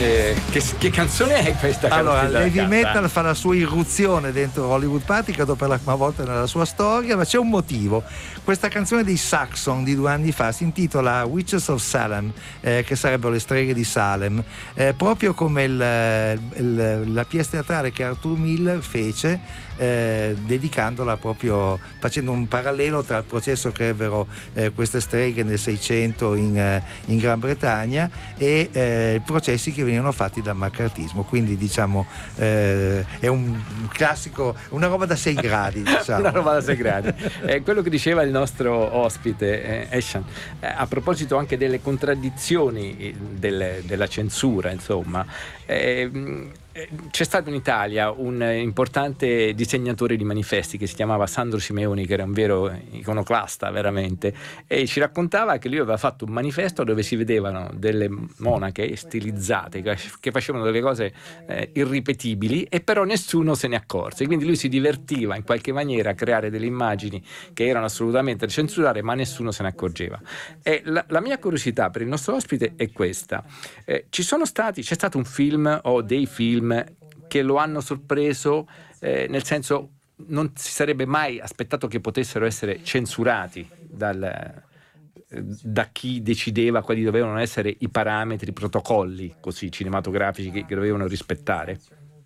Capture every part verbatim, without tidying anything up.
eh, che, che canzone è questa? Allora, l'heavy canta? metal fa la sua irruzione dentro Hollywood Party, credo per la prima volta nella sua storia, ma c'è un motivo. Questa canzone dei Saxon di due anni fa si intitola Witches of Salem, eh, che sarebbero le streghe di Salem, eh, proprio come il, il, la pièce teatrale che Arthur Miller fece, eh, dedicandola proprio, facendo un parallelo tra il processo che ebbero eh, queste streghe nel Seicento in, eh, in Gran Bretagna e eh, i processi che venivano fatti dal maccartismo. Quindi diciamo eh, è un classico, una roba da sei gradi, diciamo. Una roba da sei gradi. Eh, quello che diceva il nostro ospite eh, Eshan, eh, a proposito anche delle contraddizioni del, della censura, insomma, eh, c'è stato in Italia un importante disegnatore di manifesti che si chiamava Sandro Simeoni, che era un vero iconoclasta veramente, e ci raccontava che lui aveva fatto un manifesto dove si vedevano delle monache stilizzate che facevano delle cose eh, irripetibili, e però nessuno se ne accorse, quindi lui si divertiva in qualche maniera a creare delle immagini che erano assolutamente da censurare, ma nessuno se ne accorgeva. E la, la mia curiosità per il nostro ospite è questa: eh, ci sono stati, c'è stato un film o dei film che lo hanno sorpreso, eh, nel senso non si sarebbe mai aspettato che potessero essere censurati dal, da chi decideva quali dovevano essere i parametri, i protocolli così cinematografici che, che dovevano rispettare?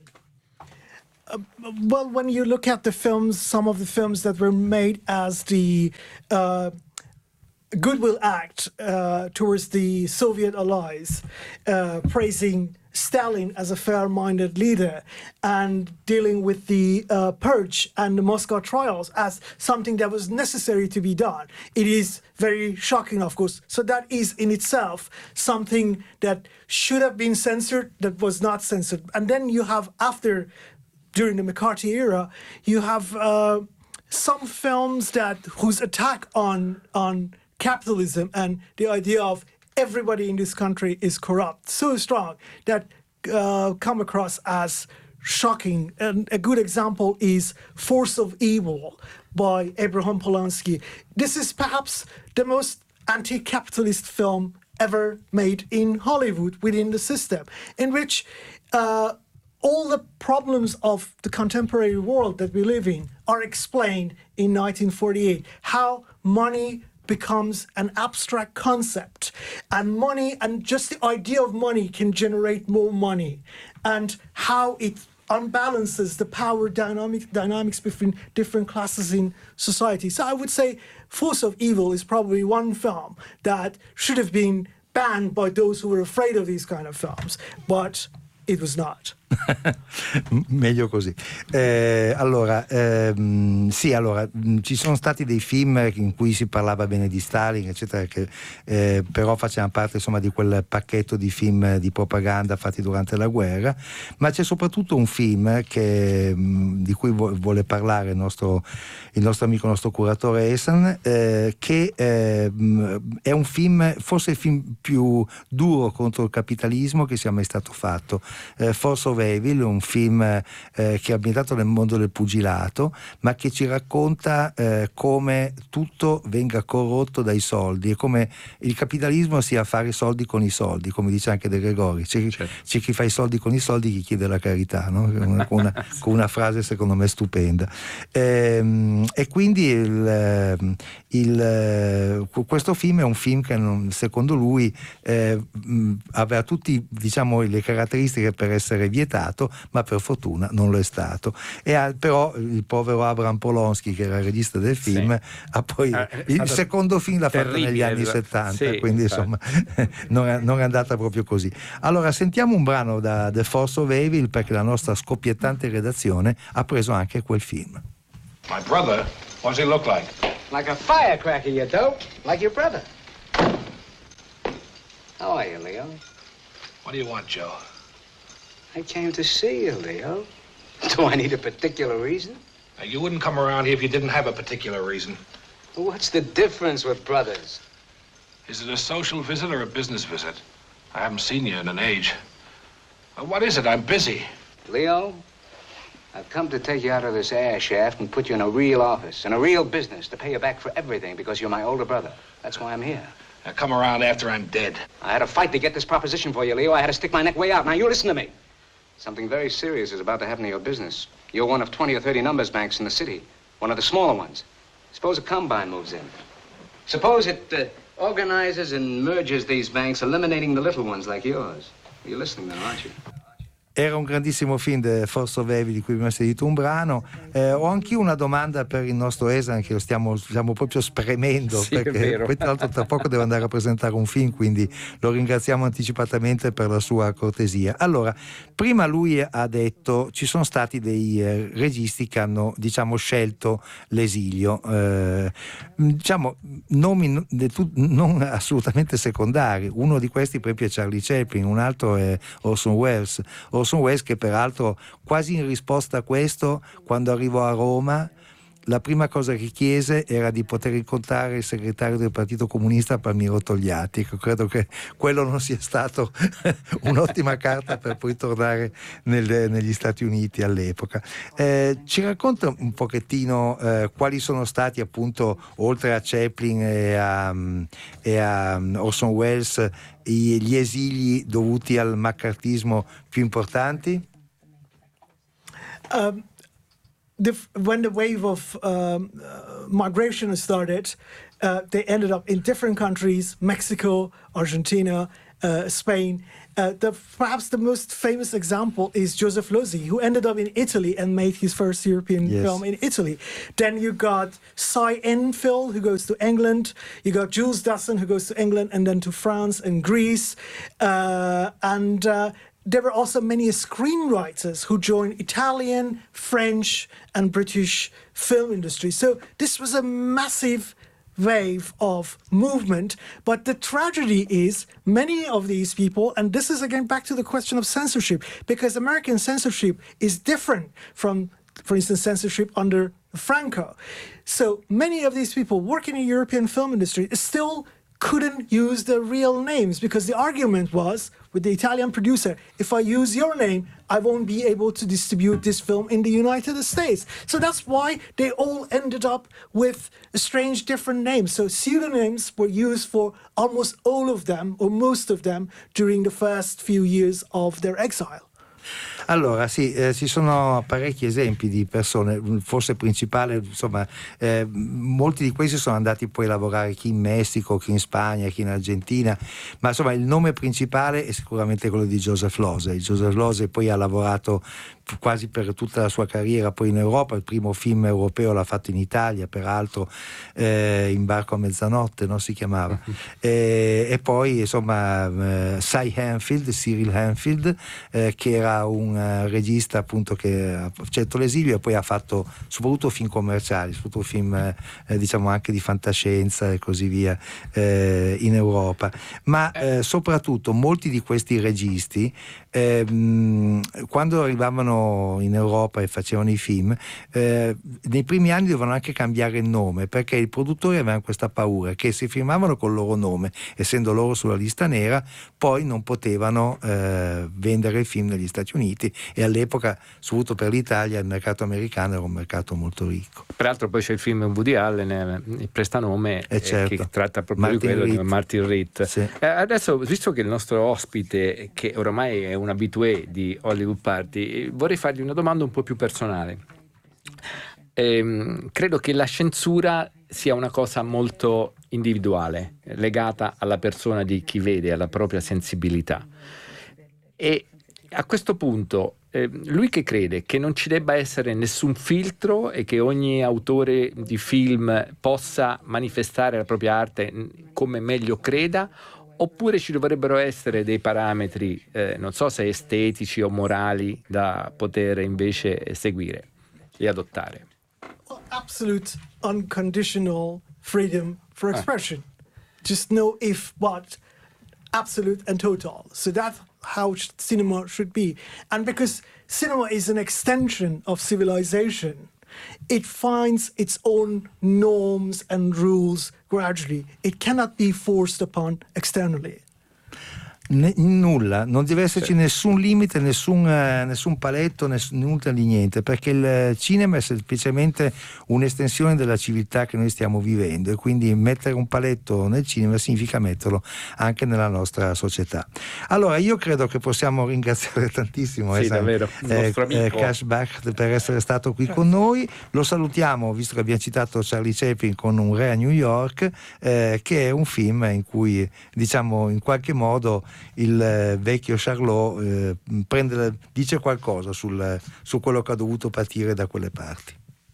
Uh, well, when you look at the films, some of the films that were made as the uh, goodwill act uh, towards the Soviet allies, uh, praising Stalin as a fair-minded leader and dealing with the uh, purge and the Moscow trials as something that was necessary to be done. It is very shocking, of course. So that is in itself something that should have been censored, that was not censored. And then you have, after, during the McCarthy era, you have uh, some films that whose attack on on capitalism and the idea of everybody in this country is corrupt, so strong that uh, come across as shocking. And a good example is Force of Evil by Abraham Polanski. This is perhaps the most anti-capitalist film ever made in Hollywood within the system, in which uh, all the problems of the contemporary world that we live in are explained in nineteen forty-eight. How money becomes an abstract concept, and money and just the idea of money can generate more money, and how it unbalances the power dynamic dynamics between different classes in society. So I would say Force of Evil is probably one film that should have been banned by those who were afraid of these kind of films, but it was not. Meglio così. Eh, allora, ehm, sì, allora mh, ci sono stati dei film in cui si parlava bene di Stalin, eccetera, che eh, però facevano parte insomma di quel pacchetto di film di propaganda fatti durante la guerra, ma c'è soprattutto un film che, mh, di cui vo- vuole parlare il nostro, il nostro amico, il nostro curatore Esan, eh, che eh, mh, è un film, forse il film più duro contro il capitalismo che sia mai stato fatto. eh, Force of Evil, un film eh, che è ambientato nel mondo del pugilato, ma che ci racconta eh, come tutto venga corrotto dai soldi e come il capitalismo sia fare soldi con i soldi, come dice anche De Gregori. C'è, certo. c'è chi fa i soldi con i soldi, chi chiede la carità, no? Una, con, una, con una frase secondo me stupenda. E, e quindi il, il, questo film è un film che non, secondo lui eh, aveva tutti, diciamo, le caratteristiche per essere vietato, ma per fortuna non lo è stato. E ha, però il povero Abraham Polonsky, che era il regista del film, sì. ha poi eh, il secondo film l'ha fatto negli anni settanta, sì, quindi insomma non è, non è andata proprio così. Allora sentiamo un brano da The Force of Evil, perché la nostra scoppiettante redazione ha preso anche quel film. My brother, what does he look like? Like a firecracker, you dope. Like your brother. How are you, Leo? What do you want, Joe? I came to see you, Leo. Do I need a particular reason? Now, you wouldn't come around here if you didn't have a particular reason. What's the difference with brothers? Is it a social visit or a business visit? I haven't seen you in an age. Uh, what is it? I'm busy. Leo, I've come to take you out of this air shaft and put you in a real office, in a real business, to pay you back for everything because you're my older brother. That's why I'm here. Now come around after I'm dead. I had a fight to get this proposition for you, Leo. I had to stick my neck way out. Now you listen to me. Something very serious is about to happen to your business. You're one of twenty or thirty numbers banks in the city. One of the smaller ones. Suppose a combine moves in. Suppose it uh, organizes and merges these banks, eliminating the little ones like yours. You're listening now, aren't you? Era un grandissimo film, The Force of Evil, di cui abbiamo sentito un brano. Eh, ho anch'io una domanda per il nostro Esan, che lo stiamo, stiamo proprio spremendo, sì, perché poi tra l'altro tra poco deve andare a presentare un film, quindi lo ringraziamo anticipatamente per la sua cortesia. Allora, prima lui ha detto ci sono stati dei eh, registi che hanno, diciamo, scelto l'esilio, eh, diciamo nomi non assolutamente secondari. Uno di questi per esempio è Charlie Chaplin, un altro è Orson Welles. Orson Welles, che peraltro quasi in risposta a questo, quando arrivò a Roma, la prima cosa che chiese era di poter incontrare il segretario del Partito Comunista Palmiro Togliatti. Credo che quello non sia stato un'ottima carta per poi tornare nel, negli Stati Uniti all'epoca. Eh, ci racconta un pochettino eh, quali sono stati, appunto, oltre a Chaplin e a, e a Orson Welles, gli esili dovuti al maccartismo più importanti? Um, the, when the wave of um, uh, migration started, uh, they ended up in different countries: Mexico, Argentina, uh, Spain. Uh, the, perhaps the most famous example is Joseph Losey, who ended up in Italy and made his first European yes. film in Italy. Then you got Cy Enfield, who goes to England. You got Jules Dassin, who goes to England and then to France and Greece. Uh, and uh, there were also many screenwriters who joined Italian, French, and British film industry. So this was a massive wave of movement. But the tragedy is many of these people, and this is again back to the question of censorship, because American censorship is different from, for instance, censorship under Franco. So many of these people working in the European film industry still couldn't use their real names, because the argument was with the Italian producer, if I use your name, I won't be able to distribute this film in the United States. So that's why they all ended up with strange different names. So pseudonyms were used for almost all of them, or most of them, during the first few years of their exile. Allora sì, eh, ci sono parecchi esempi di persone, forse principale, insomma, eh, molti di questi sono andati poi a lavorare chi in Messico, chi in Spagna, chi in Argentina, ma insomma il nome principale è sicuramente quello di Joseph Losey. Joseph Losey poi ha lavorato quasi per tutta la sua carriera poi in Europa. Il primo film europeo l'ha fatto in Italia, peraltro, eh, In barco a mezzanotte, no? Si chiamava. e, e poi insomma eh, Cy Hanfield, Cyril Hanfield, eh, che era un uh, regista appunto che ha scelto l'esilio e poi ha fatto soprattutto film commerciali, soprattutto film eh, diciamo anche di fantascienza e così via eh, in Europa. Ma eh, soprattutto molti di questi registi eh, mh, quando arrivavano in Europa e facevano i film, eh, nei primi anni dovevano anche cambiare il nome, perché i produttori avevano questa paura che se filmavano col loro nome, essendo loro sulla lista nera, poi non potevano eh, vendere il film negli Stati Uniti, e all'epoca, soprattutto per l'Italia, il mercato americano era un mercato molto ricco. Peraltro poi c'è il film Woody Allen, il prestanome, eh certo. che tratta proprio Martin di quello Ritt. di Martin Ritt. Sì. Eh, adesso, visto che il nostro ospite, che ormai è un habitué di Hollywood Party, vorrei fargli una domanda un po' più personale. Eh, credo che la censura sia una cosa molto individuale, legata alla persona di chi vede, alla propria sensibilità. E a questo punto, eh, lui che crede che non ci debba essere nessun filtro e che ogni autore di film possa manifestare la propria arte come meglio creda, oppure ci dovrebbero essere dei parametri, eh, non so se estetici o morali, da poter invece seguire e adottare? Well, absolute unconditional freedom for expression. Ah. Just no if, but, absolute and total. So that's how cinema should be. And because cinema is an extension of civilization, it finds its own norms and rules gradually. It cannot be forced upon externally. Ne, nulla, non deve esserci sì. nessun limite, nessun, eh, nessun paletto, nessun, nulla di niente, perché il cinema è semplicemente un'estensione della civiltà che noi stiamo vivendo, e quindi mettere un paletto nel cinema significa metterlo anche nella nostra società. Allora io credo che possiamo ringraziare tantissimo sì, eh, davvero, eh, eh, Cashback per essere stato qui con noi. Lo salutiamo, visto che abbiamo citato Charlie Chaplin con Un re a New York, eh, che è un film in cui, diciamo, in qualche modo il eh, vecchio Charlot eh, prende, dice qualcosa sul, su quello che ha dovuto patire da quelle parti.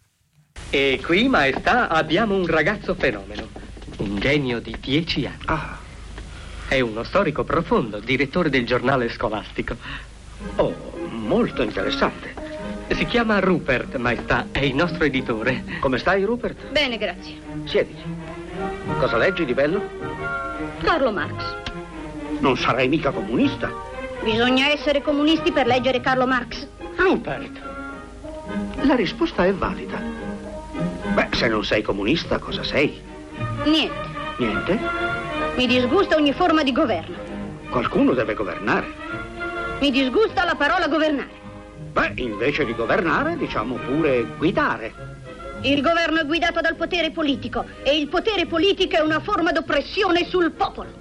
E qui, maestà, abbiamo un ragazzo fenomeno, un genio di dieci anni. Ah. È uno storico profondo, direttore del giornale scolastico. Oh, molto interessante. Si chiama Rupert, maestà, è il nostro editore. Come stai, Rupert? Bene, grazie. Siediti. Cosa leggi di bello? Carlo Marx. Non sarai mica comunista. Bisogna essere comunisti per leggere Carlo Marx. Rupert, la risposta è valida. Beh, se non sei comunista, cosa sei? Niente. Niente? Mi disgusta ogni forma di governo. Qualcuno deve governare. Mi disgusta la parola governare. Beh, invece di governare, diciamo pure guidare. Il governo è guidato dal potere politico e il potere politico è una forma d'oppressione sul popolo.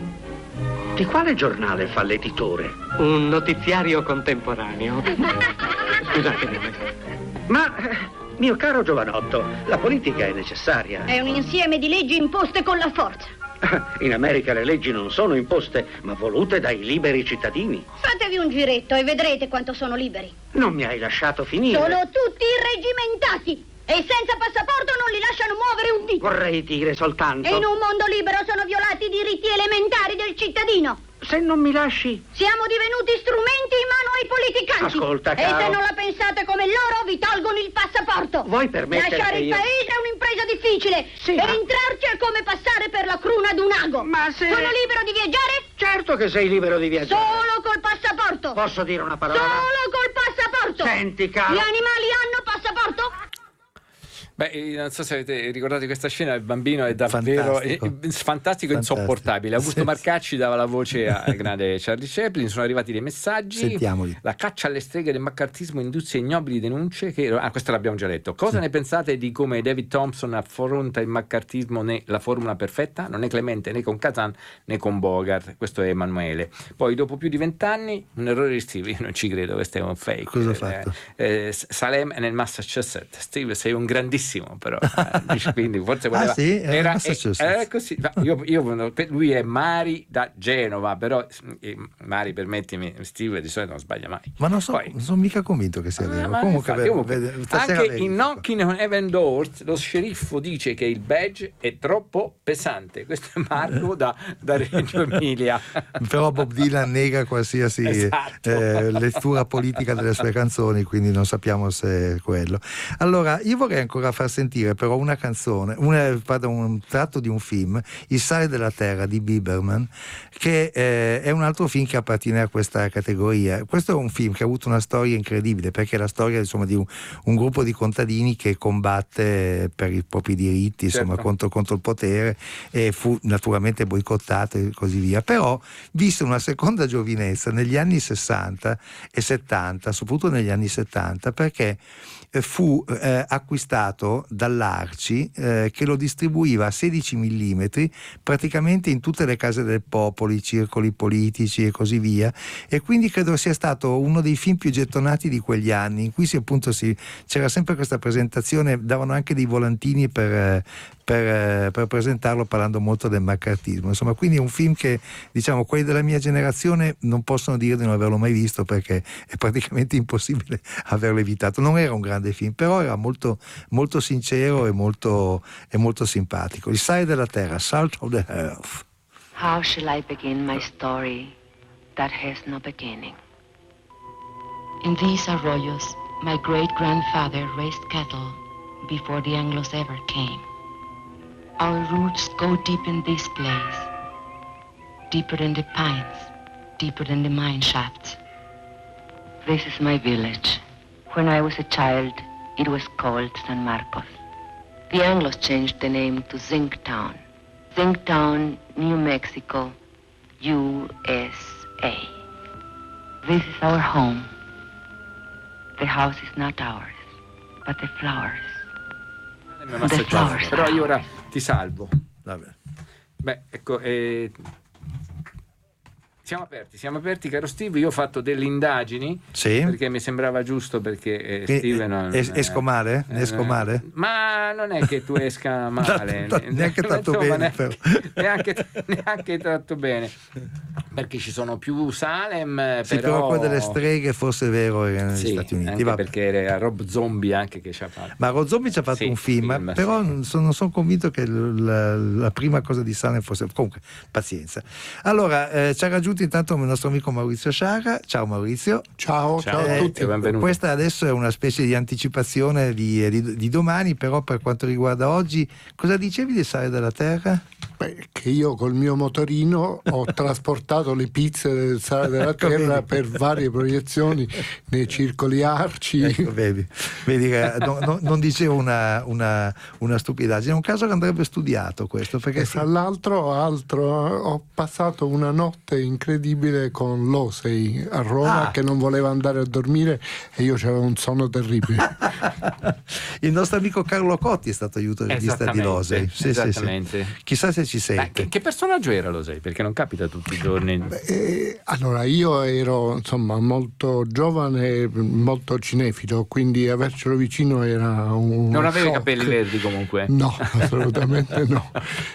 Di quale giornale fa l'editore? Un notiziario contemporaneo. Scusatemi. Ma, eh, mio caro giovanotto, la politica è necessaria. È un insieme di leggi imposte con la forza. In America le leggi non sono imposte, ma volute dai liberi cittadini. Fatevi un giretto e vedrete quanto sono liberi. Non mi hai lasciato finire. Sono tutti irreggimentati e senza passaporto non li lasciano muovere un dito. Vorrei dire soltanto... E in un mondo libero sono violati i diritti elementari del cittadino. Se non mi lasci... Siamo divenuti strumenti in mano ai politicanti. Ascolta, caro. E se non la pensate come loro, vi tolgono il passaporto. Vuoi permettere Lasciare che il io... paese è un'impresa difficile. Sì, e ma... entrarci è come passare per la cruna d'un ago. Ma se... Sono libero di viaggiare? Certo che sei libero di viaggiare. Solo col passaporto. Posso dire una parola? Solo col passaporto. Senti, caro. Gli animali hanno passaporto? Beh, non so se avete ricordato questa scena, il bambino è davvero fantastico, eh, fantastico, fantastico. Insopportabile. Augusto sì, Marcacci dava la voce al grande Charlie Chaplin, sono arrivati dei messaggi. Sentiamoli. La caccia alle streghe del maccartismo indusse ignobili denunce che... Ah, questo l'abbiamo già letto. Cosa sì. ne pensate di come David Thompson affronta il maccartismo né la formula perfetta? Non è clemente né con Kazan né con Bogart. Questo è Emanuele. Poi dopo più di vent'anni un errore di Steve, io non ci credo, questo è un fake. Cosa ha fatto? Eh, eh, Salem è nel Massachusetts. Steve, sei un grandissimo però eh, quindi forse voleva ah, sì? era, era così. Io, io, lui è Mari da Genova, però eh, Mari, permettimi, Steve di solito non sbaglia mai. Ma non, so, Poi, non sono mica convinto che sia vero. Ah, comunque, infatti, comunque vede, anche in Knocking on Heaven Doors lo sceriffo dice che il badge è troppo pesante. Questo è Marco da, da Reggio Emilia. Però Bob Dylan nega qualsiasi esatto. eh, lettura politica delle sue canzoni, quindi non sappiamo se è quello. Allora io vorrei ancora far sentire però una canzone, una, pardon, un tratto di un film, Il sale della terra di Biberman, che eh, è un altro film che appartiene a questa categoria. Questo è un film che ha avuto una storia incredibile, perché è la storia, insomma, di un, un gruppo di contadini che combatte per i propri diritti, insomma, certo. contro, contro il potere, e fu naturalmente boicottato e così via. Però visse una seconda giovinezza negli anni sessanta e settanta, soprattutto negli anni settanta, perché fu eh, acquistato dall'Arci eh, che lo distribuiva a sedici millimetri praticamente in tutte le case del popolo, i circoli politici e così via, e quindi credo sia stato uno dei film più gettonati di quegli anni, in cui si, appunto si, c'era sempre questa presentazione, davano anche dei volantini per, per, per presentarlo, parlando molto del maccartismo, insomma. Quindi è un film che, diciamo, quelli della mia generazione non possono dire di non averlo mai visto, perché è praticamente impossibile averlo evitato. Non era un grande film, però era molto, molto sincero e molto, e molto simpatico. Il sale della terra, Salt of the Earth. How shall I begin my story that has no beginning? In these arroyos, my great-grandfather raised cattle before the Anglos ever came. Our roots go deep in this place, deeper than the pines, deeper than the mine shafts. This is my village. When I was a child, it was called San Marcos. The Anglos changed the name to Zinktown. Zinktown, New Mexico, U S A. This is our home. The house is not ours, but the flowers. The flowers. Però io ora ti salvo. Vabbè. Beh, ecco, eh, siamo aperti, siamo aperti, caro Steve. Io ho fatto delle indagini, sì, perché mi sembrava giusto, perché eh, Steve non, es- esco male? Eh, esco male? Ma non è che tu esca male, da, da, neanche tanto insomma, bene, neanche, neanche, neanche tanto bene, perché ci sono più Salem, sì, però, però quello delle streghe forse è vero, era negli sì, Stati Uniti, anche va. perché era Rob Zombie anche che ci ha fatto. Ma Rob Zombie ci ha fatto sì, un film, film però sì. non sono, non sono convinto che l- la, la prima cosa di Salem fosse. Comunque, pazienza. Allora, eh, ci ha raggiunto intanto il nostro amico Maurizio Sciarra. Ciao Maurizio. Ciao, ciao, ciao a tutti. E benvenuto. Questa adesso è una specie di anticipazione di, di, di domani, però per quanto riguarda oggi, cosa dicevi di Sale della Terra? Beh, che io col mio motorino ho trasportato le pizze del Sale della Terra per varie proiezioni nei circoli arci. Ecco, vedi, vedi che no, no, non dicevo una, una, una stupidaggine, è un caso che andrebbe studiato questo, perché e fra l'altro altro, ho passato una notte incredibile con l'Osei a Roma, ah. che non voleva andare a dormire e io c'avevo un sonno terribile. Il nostro amico Carlo Cotti è stato aiuto regista di l'Osei. Sì, esattamente. Sì, sì. Chissà se ci sente. Beh, che, che personaggio era l'Osei? Perché non capita tutti i giorni. Beh, eh, allora io ero insomma molto giovane, molto cinefilo, quindi avercelo vicino era un non aveva i shock. capelli verdi comunque? No, assolutamente no.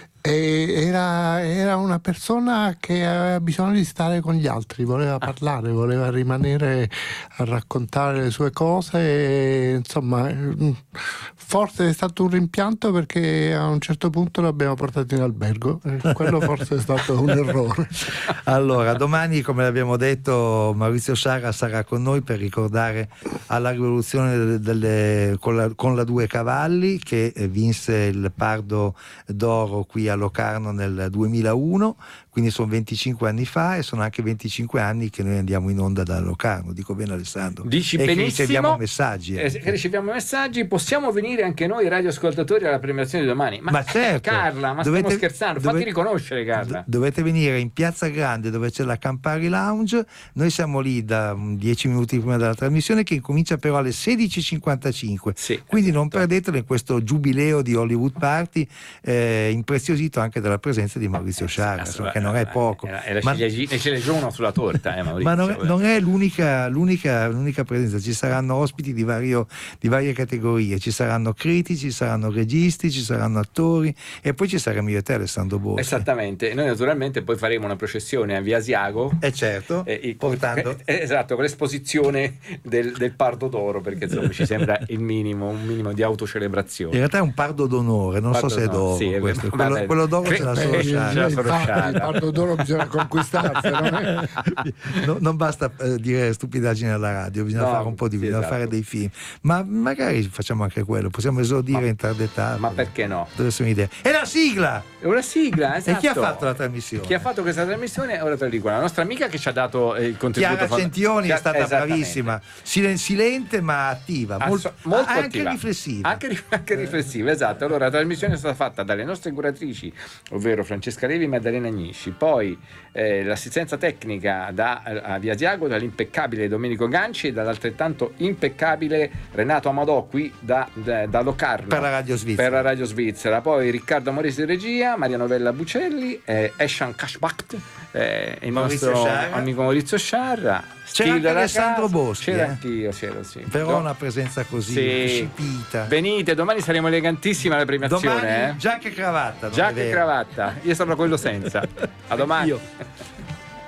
E era, era una persona che aveva bisogno di stare con gli altri, voleva parlare, voleva rimanere a raccontare le sue cose e, insomma, forse è stato un rimpianto perché a un certo punto l'abbiamo portato in albergo e quello forse è stato un errore. Allora, domani, come l'abbiamo detto, Maurizio Sciarra sarà con noi per ricordare alla rivoluzione delle, delle, con, la, con la Due Cavalli, che vinse il Pardo d'Oro qui a Locarno nel duemilauno, quindi sono venticinque anni fa e sono anche venticinque anni che noi andiamo in onda da Locarno. Dico bene, Alessandro? Dici e benissimo, che riceviamo messaggi. Eh, che riceviamo messaggi, possiamo venire anche noi radioascoltatori alla premiazione di domani. Ma, ma certo, Carla, ma dovete, stiamo scherzando, dove, fatti riconoscere, Carla. Do, dovete venire in Piazza Grande dove c'è la Campari Lounge, noi siamo lì da dieci minuti prima della trasmissione, che incomincia però alle sedici e cinquantacinque, sì, quindi esatto. Non perdetelo in questo giubileo di Hollywood Party, eh, impreziosito anche dalla presenza di Maurizio Sciarra, sì, che non è poco. È la, è la ciliegina sulla torta, eh, Maurizio. Ma non è, non è l'unica, l'unica, l'unica presenza, ci saranno ospiti di, vario, di varie categorie, ci saranno critici, ci saranno registi, ci saranno attori e poi ci saremo io e te, Alessandro Borghi. Esattamente, noi naturalmente poi faremo una processione a Via Asiago. Eh certo, eh, portando. Eh, esatto, con l'esposizione del, del Pardo d'Oro, perché insomma ci sembra il minimo, un minimo di autocelebrazione. In realtà è un pardo d'onore, non pardo so se è d'oro, sì, questo. Vabbè, quello, quello d'oro cre- ce l'ha solo eh, Sciarra. Infatti, il Pardo d'Oro bisogna conquistarselo. no, non basta eh, dire stupidaggini alla radio, bisogna no, fare un po' di sì, bisogna esatto. fare dei film, ma magari facciamo anche quello, possiamo esordire ma, in tarda età. Ma perché no? Dovesse un'idea. E la sigla! È una sigla, esatto. E chi ha fatto la trasmissione? Chi ha fatto questa trasmissione? Ora te lo dico, la nostra amica che ci ha dato eh, il contributo. Chiara Centioni è stata esattamente. bravissima, Silen- silente ma attiva, Asso- molto, molto anche attiva. riflessiva. Anche, anche riflessiva, esatto. Allora la trasmissione è stata fatta dalle nostre curatrici, ovvero Francesca Levi e Maddalena Agnisci, poi eh, l'assistenza tecnica da a Via Asiago dall'impeccabile Domenico Ganci e dall'altrettanto impeccabile Renato Amadò qui da, da, da Locarno per la radio svizzera. per la radio svizzera, poi Riccardo Moresi in regia, Maria Novella Bucelli, eh, Eshan Kashbakt, eh, il Maurizio nostro Sciarra. amico Maurizio Sciarra, C'era anche Alessandro Boschi, c'era eh? anch'io, c'ero, sì. Però No. una presenza così Sì. scipita. Venite, domani saremo elegantissimi alla premiazione. Domani eh? giacca e cravatta. non è Giacca e vero? cravatta, io sono quello senza. A domani. Io.